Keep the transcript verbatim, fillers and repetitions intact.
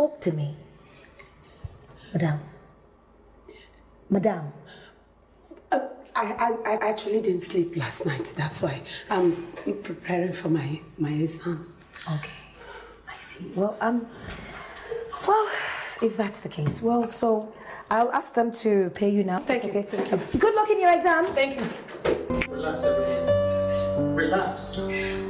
talk to me. Madam. Madam. Uh, I, I, I actually didn't sleep last night. That's why I'm preparing for my, my exam. Okay. I see. Well, um, well, if that's the case, well, so I'll ask them to pay you now. Thank you. Okay. Thank you. Good luck in your exam. Thank you. Relax, everyone. Relax.